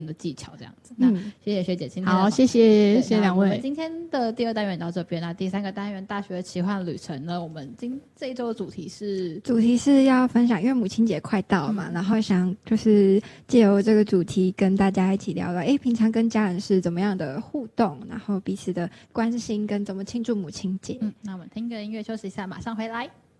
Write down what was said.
的技巧这样子。那谢谢学姐今天好，谢谢两位。 我们今天的第2单元到这边，那第3个单元大学的奇幻旅程呢，我们这一周的主题是要分享，因为母亲节快到了嘛，然后想就是借由这个主题跟大家一起聊聊，平常跟家人是怎么样的互动，然后彼此的关心跟怎么庆祝母亲节。 那我们听个音乐休息一下，马上回来。